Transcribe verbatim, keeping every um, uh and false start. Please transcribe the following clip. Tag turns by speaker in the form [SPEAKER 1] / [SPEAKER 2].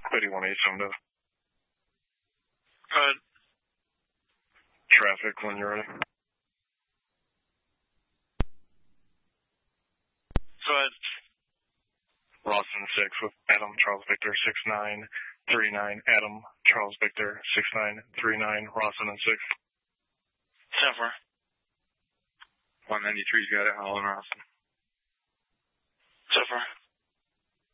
[SPEAKER 1] eighty-one eighty-seven.
[SPEAKER 2] Go ahead.
[SPEAKER 1] Traffic when you're ready.
[SPEAKER 2] Go ahead.
[SPEAKER 1] Rawson six with Adam Charles Victor six nine three nine. Adam Charles Victor six nine three nine. Rawson and six.
[SPEAKER 2] ten four.
[SPEAKER 3] one ninety-three's got it, Holland Rawson.